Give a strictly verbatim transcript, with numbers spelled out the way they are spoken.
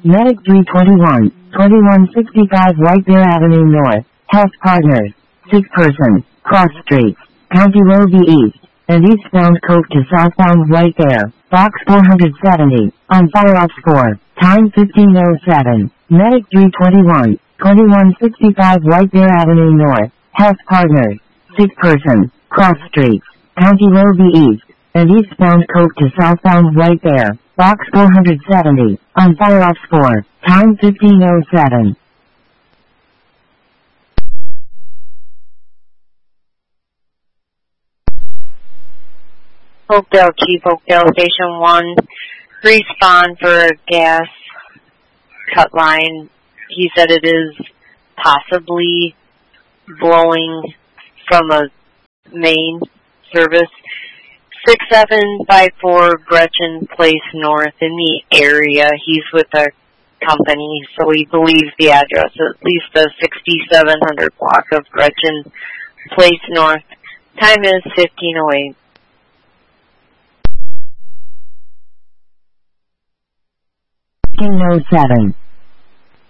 Medic three twenty-one, twenty-one sixty-five White Bear Avenue North, Health Partners, sick person, cross streets, County Road B East, and eastbound Coke to southbound White Bear, box four seventy, on fire ops four, time fifteen oh seven. Medic three twenty-one, twenty-one sixty-five White Bear Avenue North, Health Partners, sick person, cross streets, County Road B East, and eastbound Coke to southbound White Bear, box four seventy, on fire ops four, time fifteen oh seven. Oakdale Chief, Oakdale Station one, respond for a gas cut line. He said it is possibly blowing from a main service. six seven five four Gretchen Place North in the area. He's with a company, so he believes the address is at least the sixty-seven hundred block of Gretchen Place North. Time is fifteen oh eight. fifteen oh seven.